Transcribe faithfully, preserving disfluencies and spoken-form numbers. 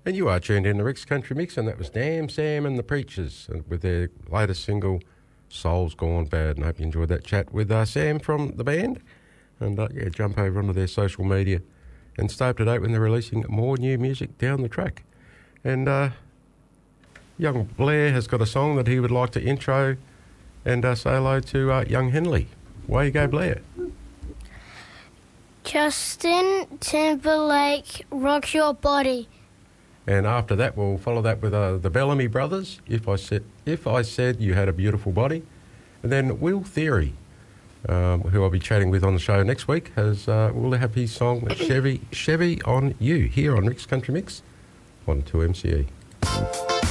And you are tuned in to Rick's Country Mix, and that was Damn Sam and the Preachers with their latest single, Soul's Gone Bad. And I hope you enjoyed that chat with uh, Sam from the band. And uh, yeah, jump over onto their social media and stay up to date when they're releasing more new music down the track. And uh, young Blair has got a song that he would like to intro and uh, say hello to uh, young Henley. Away you go, Blair. Justin Timberlake, Rock Your Body. And after that, we'll follow that with uh, the Bellamy Brothers, If I Said If I Said You Had a Beautiful Body. And then Will Theory, um, who I'll be chatting with on the show next week, has uh, will have his song Chevy Chevy on You here on Rick's Country Mix on two M C E.